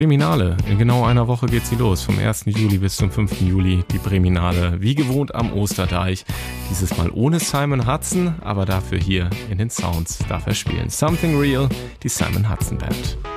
Breminale. In genau einer Woche geht sie los. Vom 1. Juli bis zum 5. Juli die Breminale. Wie gewohnt am Osterdeich. Dieses Mal ohne Simon Hudson, aber dafür hier in den Sounds darf er spielen. Something Real, die Simon Hudson Band.